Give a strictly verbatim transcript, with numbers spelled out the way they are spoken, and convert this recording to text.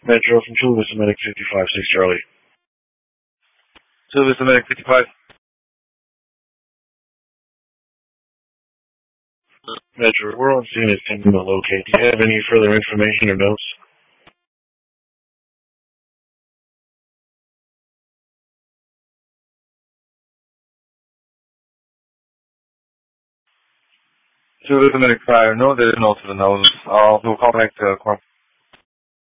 Metro from Chula Vista Medic fifty-five, six Charlie. Chula Vista Medic fifty-five. Metro, we're on scene attempting to locate. Do you have any further information or notes? Chula Vista Medic five. No, there is no to the nose. I'll do a call back to Corp.